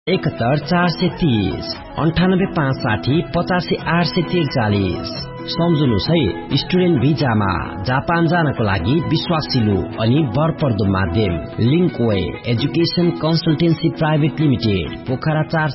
71 430 98 560 85 843। सम्झुनुस् है, student भिजामा Japan जानको लागि विश्वासिलो अनि भरपर्दो माध्यम Linkway education consultancy private limited, Pokhara 4